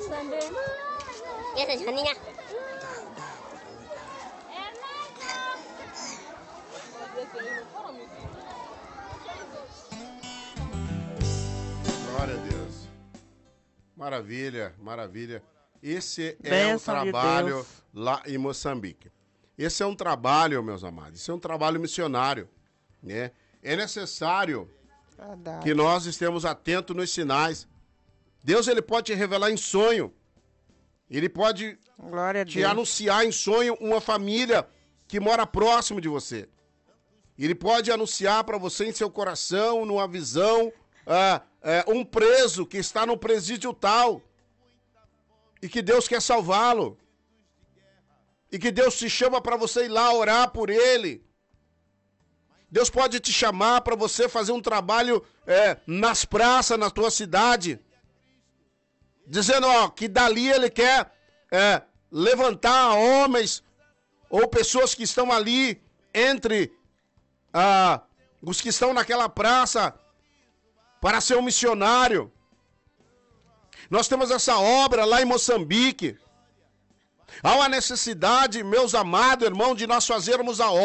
Essa Joaninha. Glória a Deus. Maravilha, maravilha. Esse é Bênção o de trabalho Deus. lá em Moçambique. Esse é um trabalho, meus amados, esse é um trabalho missionário, né? É necessário Verdade. que nós estemos atentos nos sinais. Deus, ele pode te revelar em sonho. Ele pode Glória a te Deus. anunciar em sonho uma família que mora próximo de você. Ele pode anunciar para você em seu coração, numa visão, um preso que está no presídio tal. E que Deus quer salvá-lo. E que Deus te chama para você ir lá orar por ele. Deus pode te chamar para você fazer um trabalho nas praças, na tua cidade. Dizendo que dali ele quer levantar homens ou pessoas que estão ali entre os que estão naquela praça para ser um missionário. Nós temos essa obra lá em Moçambique. Há uma necessidade, meus amados irmãos, de nós fazermos a obra.